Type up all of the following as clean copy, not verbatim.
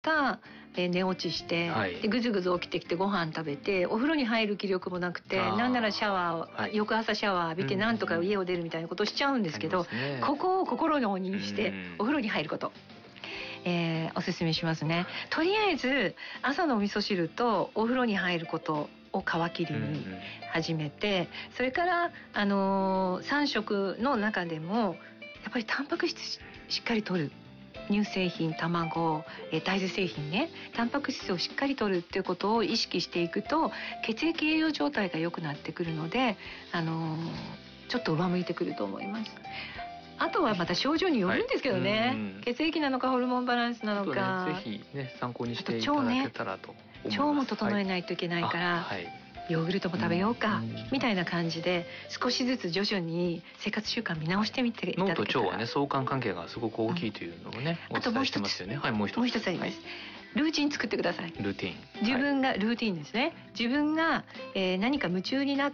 が寝落ちして、でぐずぐず起きてきてご飯食べて、お風呂に入る気力もなくて、なんならシャワー、翌朝シャワー浴びてなんとか家を出るみたいなことをしちゃうんですけど、ここを心の鬼にしてお風呂に入ること、おすすめしますね。とりあえず朝のお味噌汁とお風呂に入ることを皮切りに始めて、それから3食の中でもやっぱりタンパク質しっかり摂る、乳製品、卵、大豆製品ね、タンパク質をしっかり摂るっていうことを意識していくと、血液栄養状態が良くなってくるので、ちょっと上向いてくると思います。あとはまた症状によるんですけどね、血液なのかホルモンバランスなのか、 ぜひね参考にしていただけたらと思います。 腸も整えないといけないから、ヨーグルトも食べようか、みたいな感じで少しずつ徐々に生活習慣見直してみていただけたら。 脳と腸はね相関関係がすごく大きいというのをね、お伝えしてますよね。もう一つあります。ルーチン作ってください。 ルーティン、 自分がルーティンですね。自分が、何か夢中になって、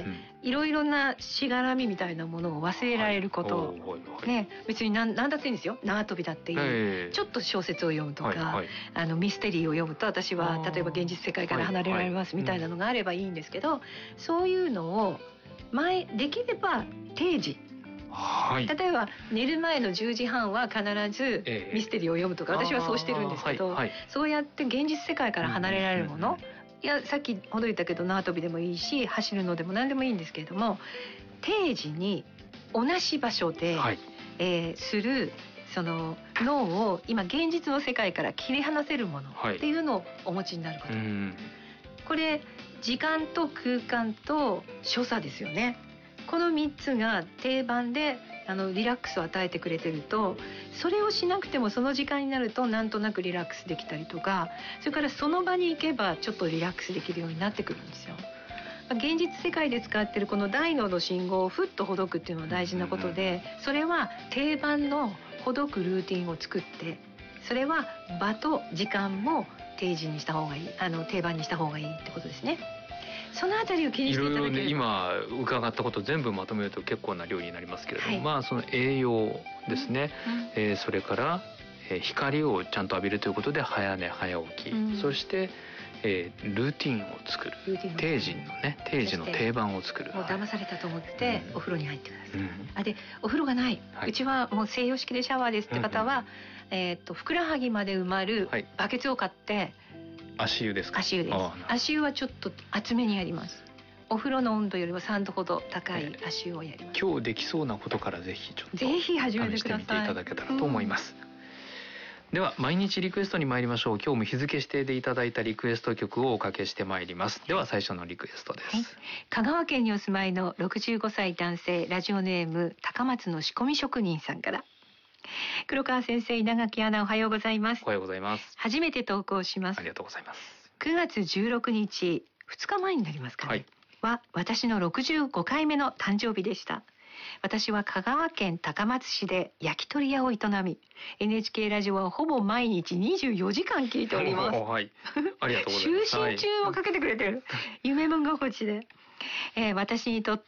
いろいろなしがらみみたいなものを忘れられること、ね、別に何だっていいんですよ。縄跳びだっていい、ちょっと小説を読むとか、ミステリーを読むと私は例えば現実世界から離れられますみたいなのがあればいいんですけど、そういうのをできれば定時、例えば寝る前の10時半は必ずミステリーを読むとか、私はそうしてるんですけど、そうやって現実世界から離れられるもの、いやさっきほど言ったけど縄跳びでもいいし走るのでも何でもいいんですけれども、定時に同じ場所で、するその脳を今現実の世界から切り離せるものっていうのをお持ちになること、これ時間と空間と所作ですよね。この3つが定番でリラックスを与えてくれてると、それをしなくてもその時間になるとなんとなくリラックスできたりとか、それからその場に行けばちょっとリラックスできるようになってくるんですよ。現実世界で使ってるこの大脳の信号をふっとほどくっていうのは大事なことで、それは定番のほどくルーティンを作って、それは場と時間も定時にした方がいい、定番にした方がいいってことですね。そのあたりを気にしていただければ。いろいろね、今伺ったこと全部まとめると結構な量になりますけれども、その栄養ですね、それから光をちゃんと浴びるということで早寝早起き、そしてルーティンを作る、定時の定番を作る。もう騙されたと思ってお風呂に入ってください。でお風呂がない、うちはもう西洋式でシャワーですって方は、ふくらはぎまで埋まるバケツを買って、 足湯ですか？ 足湯です。足湯はちょっと厚めにやります。お風呂の温度よりは3度ほど高い足湯をやります。今日できそうなことからぜひちょっと試してみていただけたらと思います。では毎日リクエストに参りましょう。今日も日付指定でいただいたリクエスト曲をおかけしてまいります。では最初のリクエストです。香川県にお住まいの65歳男性、ラジオネーム高松の仕込み職人さんから。黒川先生、稲垣アナ、おはようございます。おはようございます。初めて投稿します。ありがとうございます。9月16日、2日前になりますかね、は私の65回目の誕生日でした。私は香川県高松市で焼き鳥屋を営み、NHK ラジオはほぼ毎日24時間聞いております。ありがとうございます。就寝中をかけてくれてる、夢物心地で。私にとって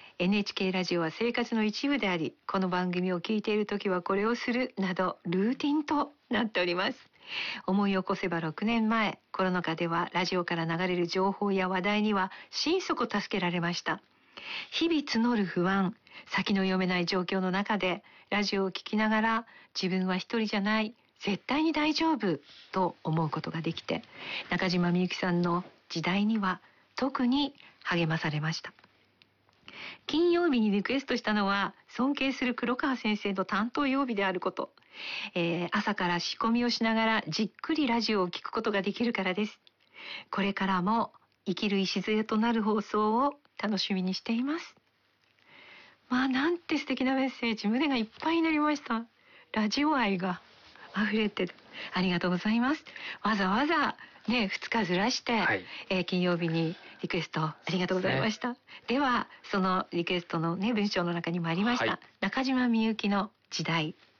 NHK ラジオは生活の一部であり、この番組を聞いている時はこれをするなどルーティンとなっております。思い起こせば6年前、コロナ禍ではラジオから流れる情報や話題には心底助けられました。日々募る不安、先の読めない状況の中でラジオを聞きながら、自分は一人じゃない、絶対に大丈夫と思うことができて、中島みゆきさんの時代には特に励まされました。金曜日にリクエストしたのは、尊敬する黒川先生の担当曜日であること、朝から仕込みをしながらじっくりラジオを聞くことができるからです。これからも生きる礎となる放送を楽しみにしています。なんて素敵なメッセージ、胸がいっぱいになりました。ラジオ愛が溢れてる。ありがとうございます。わざわざね、2日ずらして、金曜日にリクエストありがとうございました。ではそのリクエストのね、文章の中にもありました、中島みゆきの時代。